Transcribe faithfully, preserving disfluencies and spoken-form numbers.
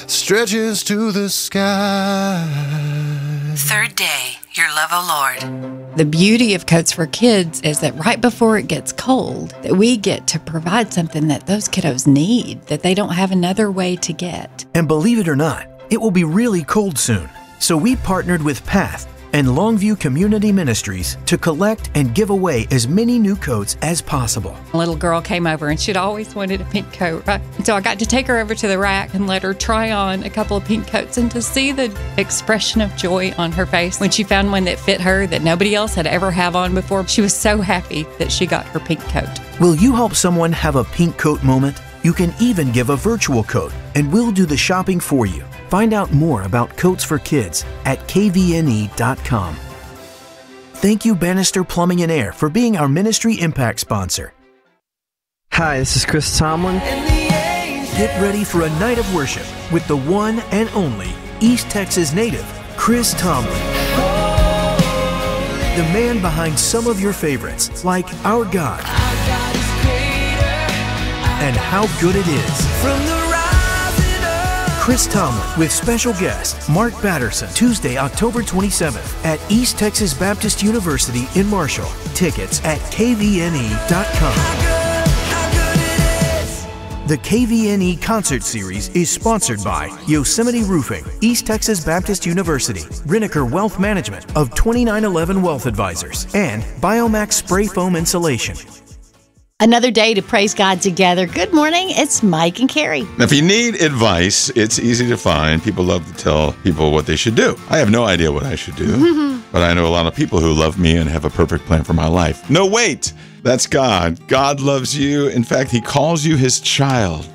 stretches to the sky. Third day, your love, O Lord. The beauty of Coats for Kids is that right before it gets cold, that we get to provide something that those kiddos need, that they don't have another way to get. And believe it or not, it will be really cold soon. So we partnered with PATH and Longview Community Ministries to collect and give away as many new coats as possible. A little girl came over and she'd always wanted a pink coat, right? And so I got to take her over to the rack and let her try on a couple of pink coats, and to see the expression of joy on her face when she found one that fit her that nobody else had ever have on before. She was so happy that she got her pink coat. Will you help someone have a pink coat moment? You can even give a virtual coat, and we'll do the shopping for you. Find out more about Coats for Kids at K V N E dot com. Thank you, Bannister Plumbing and Air, for being our Ministry Impact sponsor. Hi, this is Chris Tomlin. Get ready for a night of worship with the one and only East Texas native, Chris Tomlin. The man behind some of your favorites, like Our God and How Good It Is. Chris Tomlin with special guest Mark Batterson, Tuesday, October twenty-seventh at East Texas Baptist University in Marshall. Tickets at K V N E dot com. The K V N E Concert Series is sponsored by Yosemite Roofing, East Texas Baptist University, Reniker Wealth Management of twenty-nine eleven Wealth Advisors, and Biomax Spray Foam Insulation. Another day to praise God together. Good morning. It's Mike and Carrie. Now, if you need advice, it's easy to find. People love to tell people what they should do. I have no idea what I should do, but I know a lot of people who love me and have a perfect plan for my life. No, wait. That's God. God loves you. In fact, he calls you his child.